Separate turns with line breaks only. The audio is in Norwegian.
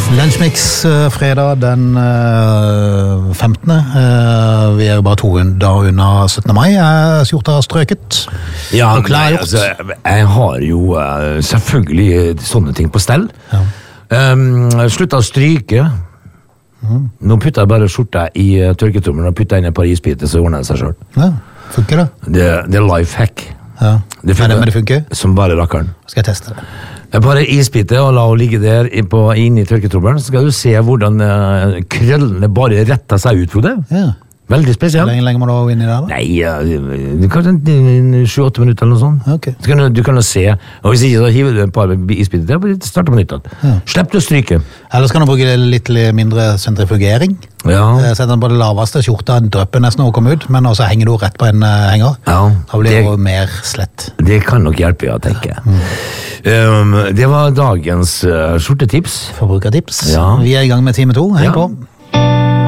Lunsjmix fredag den 15. Vi jo bare 2 dager unna 17. mai. Skjorta strøket.
Ja,
og klær gjort.
Altså, jeg har jo selvfølgelig sånne ting på stell.
Ja.
Slutta å stryke. Nå putter jeg bare skjorta i tørketrommelen og putter inn et par isbiter, så ordner det seg selv.
Ja, funker det?
Det life hack.
Ja.
Men
det funker?
Som bare rakkeren.
Skal jeg teste det?
Bare isbite og la henne ligge der inne i tørketrommelen, så skal du se hvordan krøllene bare retter seg ut, Frode.
Ja.
Veldig spesielt.
Hvor lenge må du ha inn i det da?
Nei, du kan 7-8 minutter eller noe sånt.
Okay.
Du kan jo se, og hvis ikke så hiver du et par isbiter til, og starter på nytt. Ja. Slipp til å stryke.
Ellers kan du bruke litt mindre sentrifugering.
Ja.
Sette den på det laveste, skjorta drøpper nesten å komme ut, men også henger du rett på en henger.
Ja.
Da blir det jo mer slett.
Det kan nok hjelpe, jeg tenker. Det var dagens skjortetips.
Forbrukertips.
Ja.
Vi i gang med time 2. Hei på.